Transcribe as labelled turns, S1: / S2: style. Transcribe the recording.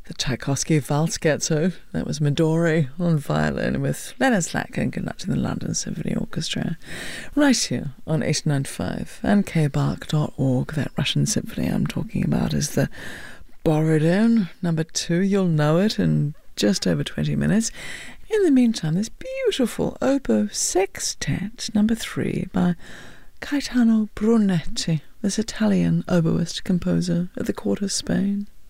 S1: The Tchaikovsky Valse Scherzo, that was Midori on violin with Leonard Slatkin conducting the London Symphony Orchestra. Right here on 895 and kbark.org. That Russian symphony I'm talking about is the Borodin, number 2. You'll know it in just over 20 minutes. In the meantime, this beautiful Oboe Sextet, number 3, by Gaetano Brunetti, this Italian oboist composer at the court of Spain.